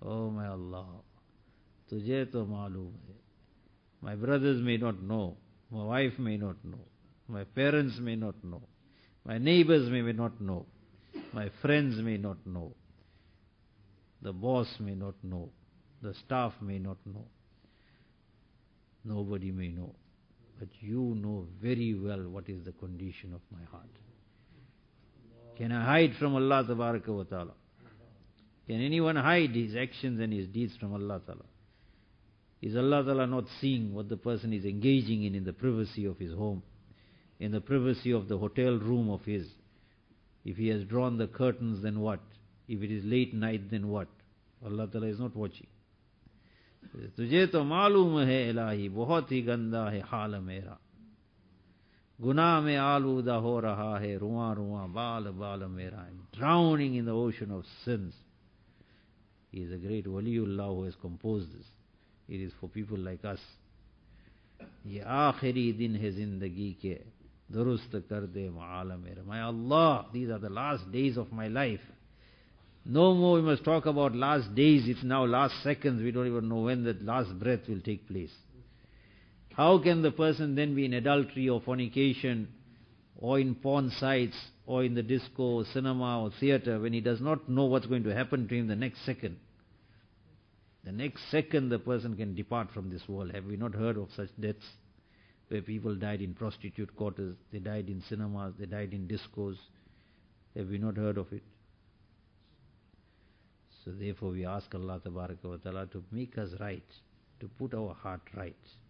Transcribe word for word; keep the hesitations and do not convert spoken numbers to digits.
Oh my Allah, tujhe to मालूम hai. My brothers may not know, my wife may not know, my parents may not know, my neighbors may not know, my friends may not know, the boss may not know, the staff may not know, nobody may know. But you know very well what is the condition of my heart. Can I hide from Allah Tabaraka wa Ta'ala? Can anyone hide his actions and his deeds from Allah Ta'ala? Is Allah Ta'ala not seeing what the person is engaging in in the privacy of his home, in the privacy of the hotel room of his? If he has drawn the curtains, then what? If it is late night, then what? Allah Ta'ala is not watching. तुझे तो मालूम है इलाही बहुत ही गंदा है हाल मेरा गुनाह में आलूदा हो रहा है रुआ रुआ बाल बाल मेरा I am drowning in the ocean of sins. He is a great waliullah who has composed this. It is for people like us. ये आखिरी दिन है जिंदगी के दुरुस्त कर दे माल मेरा. My Allah, these are the last days of my life. No more we must talk about last days. It's now last seconds. We don't even know when that last breath will take place. How can the person then be in adultery or fornication or in porn sites or in the disco or cinema or theater when he does not know what's going to happen to him the next second? The next second the person can depart from this world. Have we not heard of such deaths where people died in prostitute quarters, they died in cinemas, they died in discos? Have we not heard of it? So therefore we ask Allah Tabaraka wa Ta'ala to make us right, to put our heart right.